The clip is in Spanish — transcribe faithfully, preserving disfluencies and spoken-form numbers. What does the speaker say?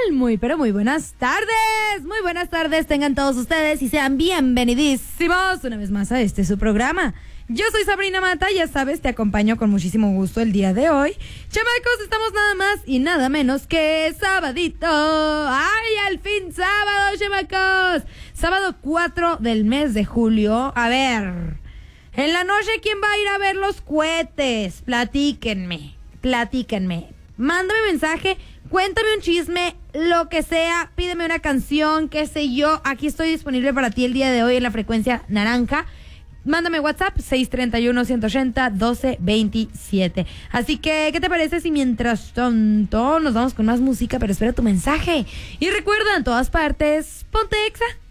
Muy, pero muy buenas tardes. Muy buenas tardes tengan todos ustedes y sean bienvenidísimos una vez más a este su programa. Yo soy Sabrina Mata, ya sabes, te acompaño con muchísimo gusto el día de hoy. Chamacos, estamos nada más y nada menos que sabadito. ¡Ay, al fin sábado, chamacos! Sábado cuatro del mes de julio. A ver, en la noche, ¿quién va a ir a ver los cohetes? Platíquenme, platíquenme. Mándame mensaje, cuéntame un chisme, lo que sea, pídeme una canción, qué sé yo. Aquí estoy disponible para ti el día de hoy en la frecuencia naranja. Mándame WhatsApp seis tres uno, uno ocho cero, uno dos dos siete. Así que, ¿qué te parece si mientras tanto nos vamos con más música? Pero espera tu mensaje. Y recuerda, en todas partes, ponte Exa.